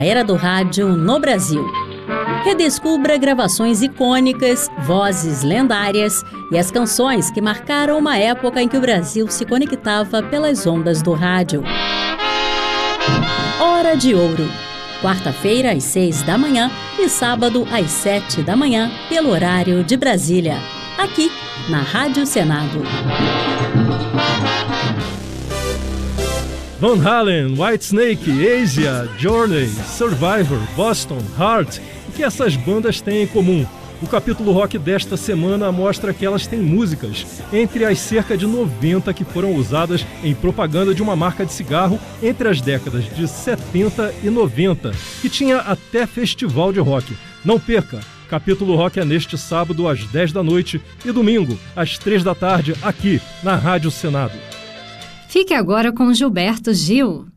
Era do rádio no Brasil. Redescubra gravações icônicas, vozes lendárias e as canções que marcaram uma época em que o Brasil se conectava pelas ondas do rádio. Hora de Ouro. Quarta-feira às 6 da manhã e sábado às 7 da manhã, pelo horário de Brasília. Aqui, na Rádio Senado. Van Halen, Whitesnake, Asia, Journey, Survivor, Boston, Heart. O que essas bandas têm em comum? O capítulo rock desta semana mostra que elas têm músicas entre as cerca de 90 que foram usadas em propaganda de uma marca de cigarro entre as décadas de 70 e 90, que tinha até festival de rock. Não perca! Capítulo Rock é neste sábado às 10 da noite e domingo às 3 da tarde aqui na Rádio Senado. Fique agora com Gilberto Gil.